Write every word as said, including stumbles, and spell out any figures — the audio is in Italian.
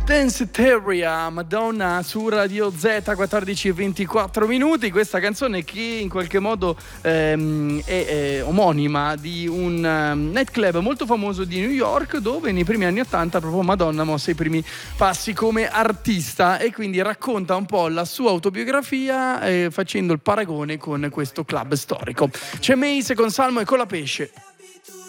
Danceteria, Madonna su Radio Z, quattordici e ventiquattro minuti. Questa canzone che in qualche modo ehm, è, è omonima di un um, nightclub molto famoso di New York, dove nei primi anni ottanta proprio Madonna mosse i primi passi come artista, e quindi racconta un po' la sua autobiografia eh, facendo il paragone con questo club storico. C'è Mace con Salmo e con la Pesce.